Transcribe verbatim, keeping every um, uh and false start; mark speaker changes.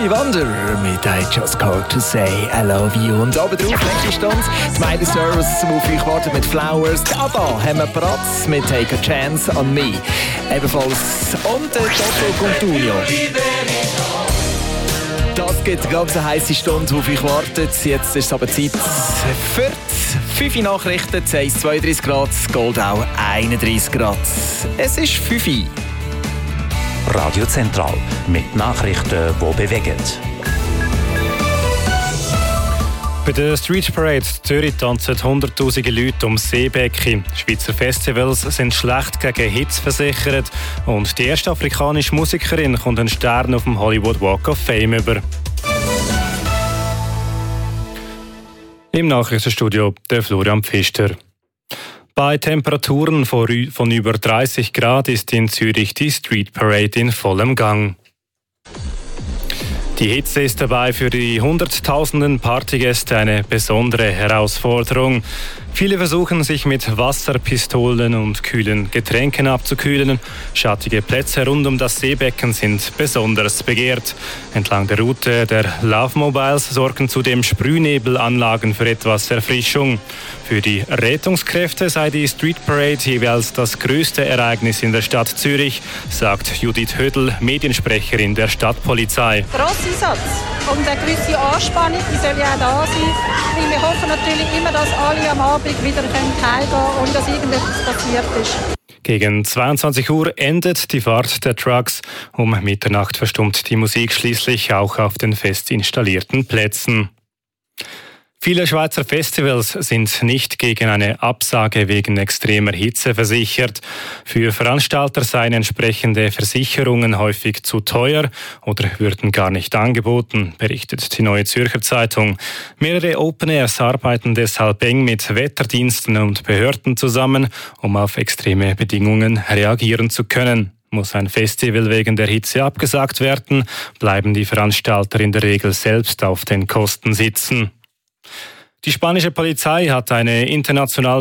Speaker 1: Stevie Wonder mit I Just Called to Say I Love You. Und oben drauf, nächste Stunde, die Miley Cyrus, die auf euch wartet mit Flowers. Die ABBA haben wir Pratz mit Take a Chance on Me. Ebenfalls und der Toto Cutugno. Das gibt eine ganz heisse Stunde, die auf euch wartet. Jetzt ist es aber Zeit für die fünf Nachrichten. Zeiss zweiunddreißig Grad, Goldau einunddreißig Grad. Es ist fünf.
Speaker 2: Radio Zentral mit Nachrichten, die bewegen.
Speaker 3: Bei der Street Parade Zürich tanzen hunderttausende Leute ums Seebecken. Schweizer Festivals sind schlecht gegen Hitze versichert und die erste afrikanische Musikerin kommt einen Stern auf dem Hollywood Walk of Fame über. Im Nachrichtenstudio der Florian Pfister. Bei Temperaturen von über dreißig Grad ist in Zürich die Street Parade in vollem Gang. Die Hitze ist dabei für die hunderttausenden Partygäste eine besondere Herausforderung. Viele versuchen, sich mit Wasserpistolen und kühlen Getränken abzukühlen. Schattige Plätze rund um das Seebecken sind besonders begehrt. Entlang der Route der Love Mobiles sorgen zudem Sprühnebelanlagen für etwas Erfrischung. Für die Rettungskräfte sei die Street Parade jeweils das größte Ereignis in der Stadt Zürich, sagt Judith Hödel, Mediensprecherin der Stadtpolizei.
Speaker 4: Grosseinsatz und eine gewisse Anspannung, die soll ja auch da sein. Weil wir hoffen natürlich immer, dass alle am Abend wieder heimgehen können, ohne dass irgendetwas passiert ist.
Speaker 3: Gegen zweiundzwanzig Uhr endet die Fahrt der Trucks. Um Mitternacht verstummt die Musik schließlich auch auf den fest installierten Plätzen. Viele Schweizer Festivals sind nicht gegen eine Absage wegen extremer Hitze versichert. Für Veranstalter seien entsprechende Versicherungen häufig zu teuer oder würden gar nicht angeboten, berichtet die Neue Zürcher Zeitung. Mehrere Open Airs arbeiten deshalb eng mit Wetterdiensten und Behörden zusammen, um auf extreme Bedingungen reagieren zu können. Muss ein Festival wegen der Hitze abgesagt werden, bleiben die Veranstalter in der Regel selbst auf den Kosten sitzen. Die spanische Polizei hat eine international